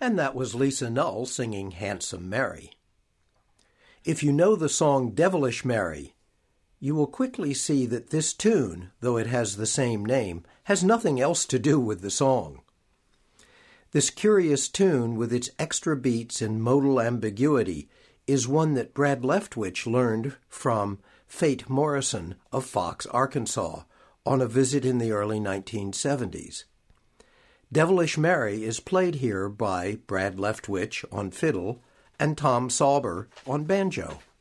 And that was Lisa Null singing Handsome Mary. If you know the song Devilish Mary, you will quickly see that this tune, though it has the same name, has nothing else to do with the song. This curious tune, with its extra beats and modal ambiguity, is one that Brad Leftwich learned from Fate Morrison of Fox, Arkansas, on a visit in the early 1970s. Devilish Mary is played here by Brad Leftwich on fiddle and Tom Sauber on banjo.